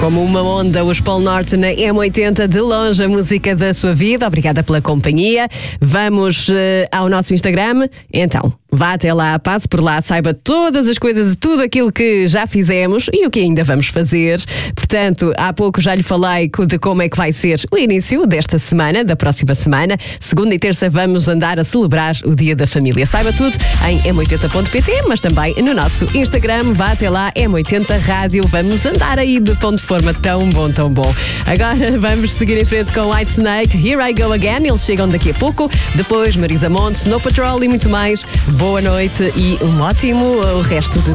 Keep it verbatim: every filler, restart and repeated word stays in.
Como uma onda, os Polo Norte na M oitenta, de longe a música da sua vida. Obrigada pela companhia. Vamos uh, ao nosso Instagram. Então, vá até lá, passe por lá, saiba todas as coisas, tudo aquilo que já fizemos e o que ainda vamos fazer. Portanto, há pouco já lhe falei de como é que vai ser o início desta semana, da próxima semana. Segunda e terça vamos andar a celebrar o Dia da Família. Saiba tudo em m oitenta ponto pt, mas também no nosso Instagram. Vá até lá, M oitenta Rádio. Vamos andar aí de ponto de forma tão bom, tão bom. Agora vamos seguir em frente com White Snake, Here I Go Again. Eles chegam daqui a pouco. Depois Marisa Monte, Snow Patrol e muito mais. Boa noite e um ótimo o resto de